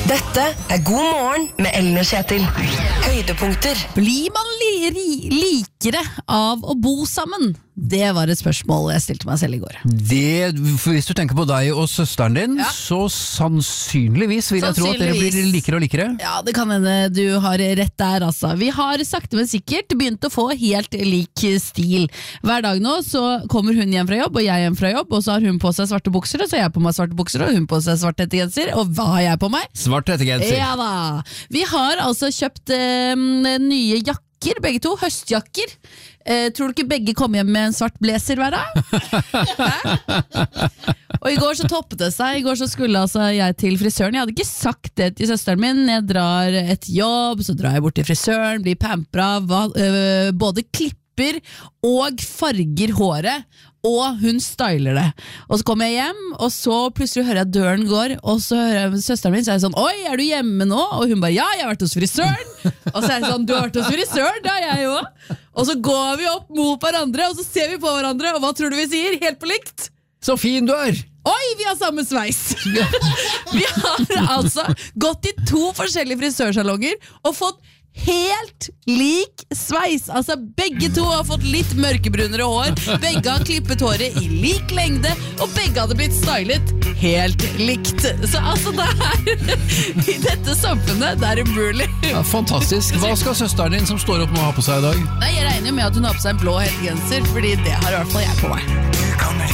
Dette God morgen med Ellen og Kjetil. Høydepunkter. Blir man likere av å bo sammen? Det var et spørsmål jeg stilte meg selv i går. Hvis du tenker på deg og søsteren din, så sannsynligvis vil jeg tro at dere blir likere og likere. Ja, det kan hende du har rett der, altså. Vi har sakte men sikkert begynt å få helt lik stil. Hver dag nå så kommer hun hjem fra jobb, og jeg hjem fra jobb, og så har hun på seg svarte bukser, og så har jeg på meg svarte bukser, og hun på seg svart hettegenser, og hva har jeg på meg? Svart hettegenser. Ja da. Vi har altså kjøpt nye jakker, begge to, høstjakker. Tror du ikke begge kom hjem med en svart blazer hver dag? Og i går så toppet det seg. I går så skulle altså jeg til frisøren. Jeg hadde ikke sagt det til søsteren min. Jeg drar et jobb, så drar jeg bort til frisøren, blir pampra, både klipper og farger håret, og hun styler det. Og så kommer jeg hjem, og så plutselig hører jeg døren går, og så hører jeg søsteren min, så er jeg sånn, oi, er du hjemme nå? Og hun bare, ja, jeg har vært hos frisøren. Og så er jeg sånn, du har vært hos frisøren? Det har jeg jo. Og så går vi opp mot hverandre, og så ser vi på hverandre, og hva tror du vi sier? Helt på likt. Så fin du er! Oi, vi har samme sveis! Vi har altså gått i 2 forskjellige frisørsalonger, og fått helt lik sveis. Altså begge to har fått litt mørkebrunere hår, begge har klippet håret i lik lengde, og begge hadde blitt stylet helt likt. Så altså det i dette samfunnet, det er umulig. Ja, fantastisk. Hva skal søsteren din som står opp nå ha på seg i dag? Nei, jeg regner jo med at hun har på seg en blå hettegenser, fordi det har i hvert fall jeg på meg. Du kan